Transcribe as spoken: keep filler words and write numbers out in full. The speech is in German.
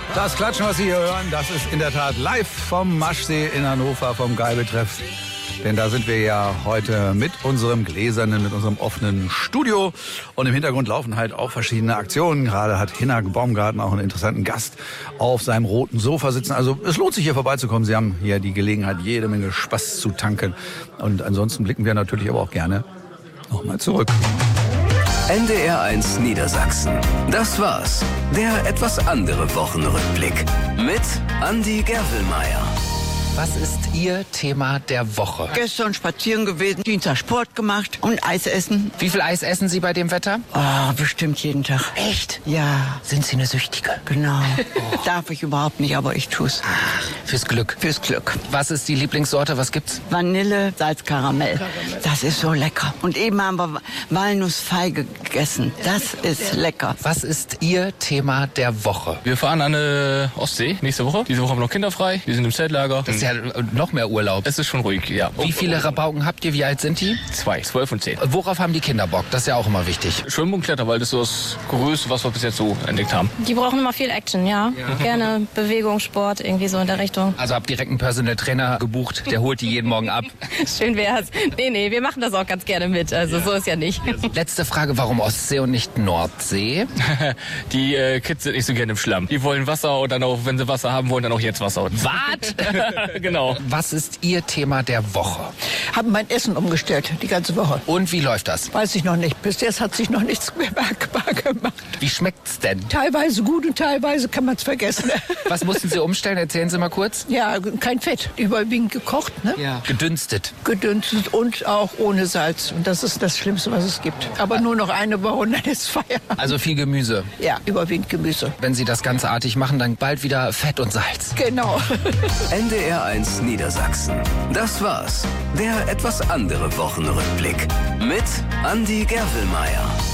Das Klatschen, was Sie hier hören, das ist in der Tat live vom Maschsee in Hannover, vom Geibetreff. Denn da sind wir ja heute mit unserem gläsernen, mit unserem offenen Studio. Und im Hintergrund laufen halt auch verschiedene Aktionen. Gerade hat Hinnerk Baumgarten auch einen interessanten Gast auf seinem roten Sofa sitzen. Also es lohnt sich, hier vorbeizukommen. Sie haben hier die Gelegenheit, jede Menge Spaß zu tanken. Und ansonsten blicken wir natürlich aber auch gerne nochmal zurück. N D R eins Niedersachsen. Das war's. Der etwas andere Wochenrückblick mit Andi Gervelmeier. Was ist Ihr Thema der Woche? Gestern spazieren gewesen, Dienstag Sport gemacht und Eis essen. Wie viel Eis essen Sie bei dem Wetter? Oh, bestimmt jeden Tag. Echt? Ja. Sind Sie eine Süchtige? Genau. Oh. Darf ich überhaupt nicht, aber ich tu's. Fürs Glück. Fürs Glück. Was ist die Lieblingssorte? Was gibt's? Vanille, Salzkaramell. Das ist so lecker. Und eben haben wir Walnussfeige gegessen. Das ist lecker. Was ist Ihr Thema der Woche? Wir fahren an die Ostsee nächste Woche. Diese Woche haben wir noch kinderfrei. Wir sind im Zeltlager. Das ist ja noch mehr Urlaub. Es ist schon ruhig, ja. Wie viele Rabauken habt ihr? Wie alt sind die? Zwei, zwölf und zehn. Worauf haben die Kinder Bock? Das ist ja auch immer wichtig. Schwimmen und Kletterwald ist so das Größte, was wir bis jetzt so entdeckt haben. Die brauchen immer viel Action, ja. ja. Gerne Bewegung, Sport, irgendwie so in der Richtung. Also habt direkt einen Personal Trainer gebucht, der holt die jeden Morgen ab. Schön wär's. Nee, nee, wir machen das auch ganz gerne mit. Also ja. So ist ja nicht. Letzte Frage, warum Ostsee und nicht Nordsee? Die äh, Kids sind nicht so gerne im Schlamm. Die wollen Wasser und dann auch, wenn sie Wasser haben wollen, dann auch jetzt Wasser. Was? Genau. Was ist Ihr Thema der Woche? Haben mein Essen umgestellt, die ganze Woche. Und wie läuft das? Weiß ich noch nicht. Bis jetzt hat sich noch nichts mehr merkbar gemacht. Wie schmeckt's denn? Teilweise gut und teilweise kann man es vergessen. Was mussten Sie umstellen? Erzählen Sie mal kurz. Ja, kein Fett. Überwiegend gekocht, ne? Ja. Gedünstet. Gedünstet und auch ohne Salz. Und das ist das Schlimmste, was es gibt. Aber nur noch eine Woche und dann ist Feierabend. Also viel Gemüse. Ja, überwiegend Gemüse. Wenn Sie das ganz artig machen, dann bald wieder Fett und Salz. Genau. N D R eins Niedersachsen. Das war's. Der etwas andere Wochenrückblick mit Andi Gervelmeier.